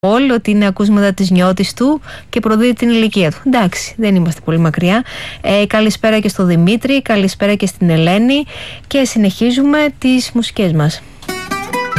Όλο ότι είναι ακούσματα της νιώτης του και προδίδει την ηλικία του. Εντάξει, δεν είμαστε πολύ μακριά. Καλησπέρα και στο Δημήτρη, καλησπέρα και στην Ελένη και συνεχίζουμε τις μουσικές μας.